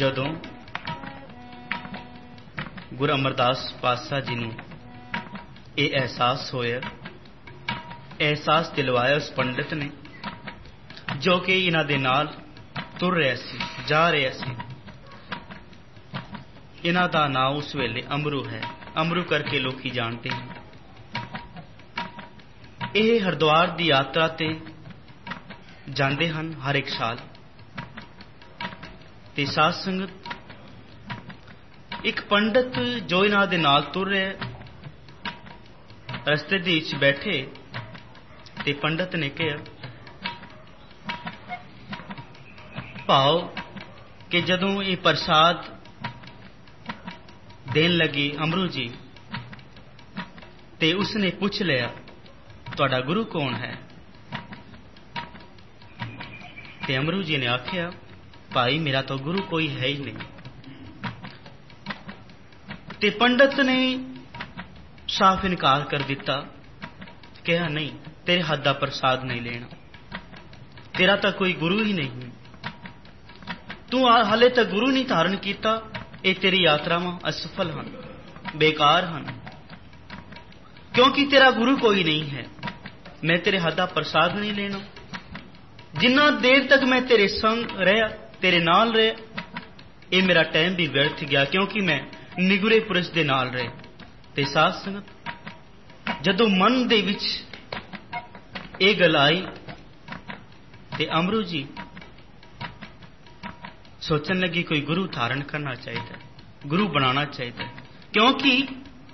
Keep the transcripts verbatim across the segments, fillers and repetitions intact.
ਜਦੋਂ ਗੁਰੂ ਅਮਰਦਾਸ ਪਾਤਸ਼ਾਹ ਜੀ ਨੂੰ ਇਹ ਅਹਿਸਾਸ ਹੋਇਆ, ਅਹਿਸਾਸ ਦਿਲਵਾਇਆ ਉਸ ਪੰਡਿਤ ਨੇ ਜੋ ਕਿ ਇਹਨਾਂ ਦੇ ਨਾਲ ਤੁਰ ਰਿਹਾ ਸੀ, ਜਾ ਰਿਹਾ ਸੀ। ਇਹਨਾਂ ਦਾ ਨਾਂ ਉਸ ਵੇਲੇ ਅਮਰੂ ਹੈ। ਅਮਰੂ ਕਰਕੇ ਲੋਕੀ ਜਾਣਦੇ ਹਨ। ਇਹ ਹਰਿਦੁਆਰ ਦੀ ਯਾਤਰਾ ਤੇ ਜਾਂਦੇ ਹਨ ਹਰ ਇੱਕ ਸਾਲ। ਤੇ ਸਾਧ ਸੰਗਤ, ਇੱਕ ਪੰਡਿਤ ਜੋ ਇਹਨਾਂ ਦੇ ਨਾਲ ਤੁਰ ਰਿਹਾ, ਰਸਤੇ ਦੇ ਵਿੱਚ ਬੈਠੇ ਤੇ ਪੰਡਿਤ ਨੇ ਕਿਹਾ, ਭਾਵ ਕਿ ਜਦੋਂ ਇਹ ਪ੍ਰਸਾਦ ਦੇਣ ਲੱਗੇ ਅਮਰੂ ਜੀ, ਤੇ ਉਸਨੇ ਪੁੱਛ ਲਿਆ, ਤੁਹਾਡਾ ਗੁਰੂ ਕੌਣ ਹੈ? ਤੇ ਅਮਰੂ ਜੀ ਨੇ ਆਖਿਆ, ਭਾਈ ਮੇਰਾ ਤਾਂ ਗੁਰੂ ਕੋਈ ਹੈ ਹੀ ਨਹੀਂ। ਤੇ ਪੰਡਿਤ ਨੇ ਸਾਫ਼ ਇਨਕਾਰ ਕਰ ਦਿੱਤਾ, ਕਿਹਾ ਨਹੀਂ, ਤੇਰੇ ਹੱਥ ਦਾ ਪ੍ਰਸਾਦ ਨਹੀਂ ਲੈਣਾ, ਤੇਰਾ ਤਾਂ ਕੋਈ ਗੁਰੂ ਹੀ ਨਹੀਂ, ਤੂੰ ਹਾਲੇ ਤੱਕ ਗੁਰੂ ਨਹੀਂ ਧਾਰਨ ਕੀਤਾ, ਇਹ ਤੇਰੀ ਯਾਤਰਾਵਾਂ ਅਸਫਲ ਹਨ, ਬੇਕਾਰ ਹਨ, ਕਿਉਂਕਿ ਤੇਰਾ ਗੁਰੂ ਕੋਈ ਨਹੀਂ ਹੈ। ਮੈਂ ਤੇਰੇ ਹੱਥ ਦਾ ਪ੍ਰਸਾਦ ਨਹੀਂ ਲੈਣਾ। ਜਿੰਨਾ ਦੇਰ ਤੱਕ ਮੈਂ ਤੇਰੇ ਸੰਗ ਰਿਹਾ, ਤੇਰੇ ਨਾਲ ਰਿਹਾ, ਇਹ ਮੇਰਾ ਟਾਈਮ ਵੀ ਵਿਅਰਥ ਗਿਆ, ਕਿਉਂਕਿ ਮੈਂ ਨਿਗੁਰੇ ਪੁਰਸ਼ ਦੇ ਨਾਲ ਰਿਹਾ। ਤੇ ਸਾਧ ਸੰਗਤ, ਜਦੋਂ ਮਨ ਦੇ ਵਿੱਚ ਇਹ ਗੱਲ ਆਈ ਤੇ ਅਮਰੂ ਜੀ ਸੋਚਣ ਲੱਗੇ ਕੋਈ ਗੁਰੂ ਧਾਰਨ ਕਰਨਾ ਚਾਹੀਦਾ, ਗੁਰੂ ਬਣਾਉਣਾ ਚਾਹੀਦਾ, ਕਿਉਂਕਿ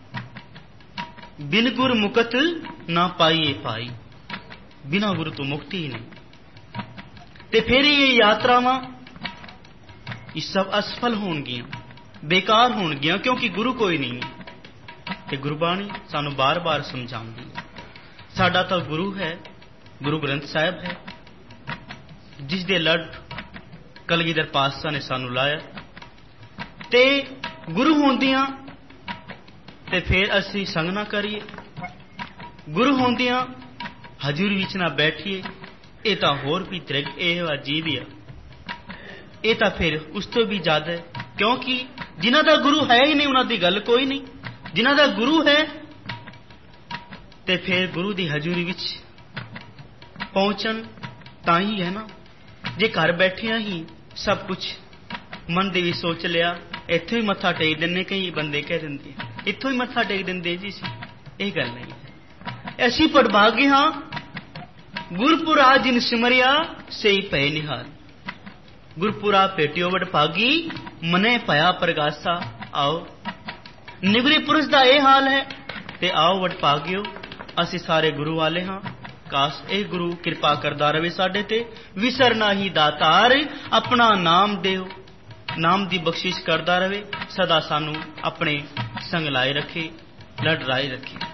ਬਿਨ ਗੁਰ ਮੁਕਤ ਨਾ ਪਾਈਏ ਪਾਈ, ਬਿਨਾਂ ਗੁਰੂ ਤੋਂ ਮੁਕਤੀ ਹੀ ਨਹੀਂ। ਤੇ ਫਿਰ ਇਹ ਯਾਤਰਾਵਾਂ ਇਹ ਸਭ ਅਸਫਲ ਹੋਣਗੀਆਂ, ਬੇਕਾਰ ਹੋਣਗੀਆਂ, ਕਿਉਂਕਿ ਗੁਰੂ ਕੋਈ ਨਹੀਂ। ਤੇ ਗੁਰਬਾਣੀ ਸਾਨੂੰ ਬਾਰ-ਬਾਰ ਸਮਝਾਉਂਦੀ ਹੈ, ਸਾਡਾ ਤਾਂ ਗੁਰੂ ਹੈ, ਗੁਰੂ ਗ੍ਰੰਥ ਸਾਹਿਬ ਹੈ, ਜਿਸ ਦੇ ਲੜ ਕਲਗੀਧਰ ਪਾਤਸ਼ਾਹ ਨੇ ਸਾਨੂੰ ਲਾਇਆ। ਤੇ ਗੁਰੂ ਹੁੰਦਿਆਂ ਤੇ ਫਿਰ ਅਸੀਂ ਸੰਗ ਨਾ ਕਰੀਏ, ਗੁਰੂ ਹੁੰਦਿਆਂ ਹਜ਼ੂਰੀ ਵਿੱਚ ਨਾ ਬੈਠੀਏ, ਇਹ ਤਾਂ ਹੋਰ ਵੀ ਤ੍ਰਿਗ ਇਹ ਅਜੀਬ ਆ, ਇਹ ਤਾਂ ਫਿਰ ਉਸ ਤੋਂ ਵੀ ਜ਼ਿਆਦਾ ਹੈ, ਕਿਉਂਕਿ ਜਿਨ੍ਹਾਂ ਦਾ ਗੁਰੂ ਹੈ ਹੀ ਨਹੀਂ ਉਹਨਾਂ ਦੀ ਗੱਲ ਕੋਈ ਨਹੀਂ। ਜਿਨ੍ਹਾਂ ਦਾ ਗੁਰੂ ਹੈ ਤੇ ਫਿਰ ਗੁਰੂ ਦੀ ਹਜ਼ੂਰੀ ਵਿੱਚ ਪਹੁੰਚਣ ਤਾਂ ਹੀ ਹੈ ਨਾ। ਜੇ ਘਰ ਬੈਠਿਆਂ ਹੀ ਸਭ ਕੁਝ ਮਨ ਦੇ ਵਿੱਚ ਸੋਚ ਲਿਆ, ਇੱਥੋਂ ਹੀ ਮੱਥਾ ਟੇਕ ਦਿੰਦੇ, ਕਈ ਬੰਦੇ ਕਹਿ ਦਿੰਦੇ ਇੱਥੋਂ ਹੀ ਮੱਥਾ ਟੇਕ ਦਿੰਦੇ ਜੀ ਸੀ, ਇਹ ਗੱਲ ਨਹੀਂ ਹੈ। ਅਸੀਂ ਪੜਭਾਗੇ ਹਾਂ, ਗੁਰਪੁਰਾ ਜਿਨ ਸਿਮਰਿਆ ਸਈ ਭੈ ਨਿਹਾਲ। ਗੁਰਪੁਰਾ ਭੇਟਿਓ ਵਡ ਭਾਗੀ, ਮਨੇ ਭਇਆ ਪ੍ਰਗਾਸਾ। ਆਓ, ਨਿਗਰੇ ਪੁਰਸ਼ ਦਾ ਇਹ ਹਾਲ ਹੈ, ਤੇ ਆਓ ਵਡ ਭਾਗਿਓ, ਅਸੀਂ ਸਾਰੇ ਗੁਰੂ ਵਾਲੇ ਹਾਂ। ਕਾਸ਼ ਇਹ ਗੁਰੂ ਕਿਰਪਾ ਕਰਦਾ ਰਵੇ ਸਾਡੇ ਤੇ, ਵਿਸਰਨਾ ਹੀ ਦਾਤਾਰ, ਆਪਣਾ ਨਾਮ ਦਿਓ, ਨਾਮ ਦੀ ਬਖਸ਼ਿਸ਼ ਕਰਦਾ ਰਵੇ, ਸਦਾ ਸਾਨੂੰ ਆਪਣੇ ਸੰਗ ਲਾਏ ਰੱਖੇ, ਲੜ ਰਾਏ ਰੱਖੇ।